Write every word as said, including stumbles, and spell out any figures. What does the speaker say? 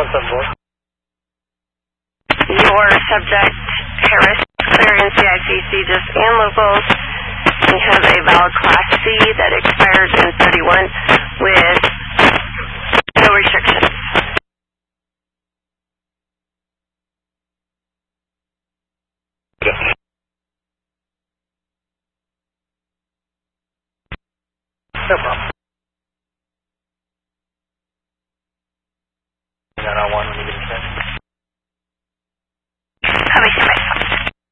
Your subject, Harris, clear N C I C, C D I S, and locals. We have a valid Class C that expired in thirty-one with no restrictions. No problem.